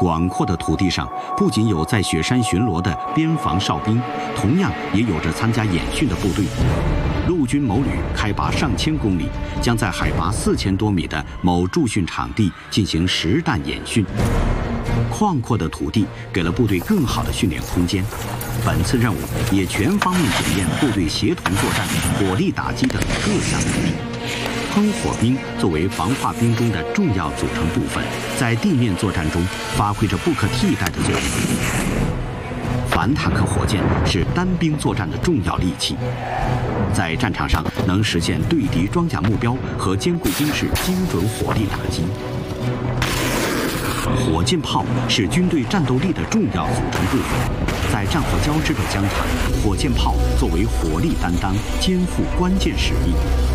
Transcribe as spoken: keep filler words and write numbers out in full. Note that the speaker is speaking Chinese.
广阔的土地上，不仅有在雪山巡逻的边防哨兵，同样也有着参加演训的部队。陆军某旅开拔上千公里，将在海拔四千多米的某驻训场地进行实弹演训。宽阔的土地给了部队更好的训练空间。本次任务也全方面检验部队协同作战、火力打击等各项能力。喷火兵作为防化兵中的重要组成部分，在地面作战中发挥着不可替代的作用。反坦克火箭是单兵作战的重要利器，在战场上能实现对敌装甲目标和坚固工事精准火力打击。火箭炮是军队战斗力的重要组成部分，在战火交织的疆场，火箭炮作为火力担当，肩负关键使命。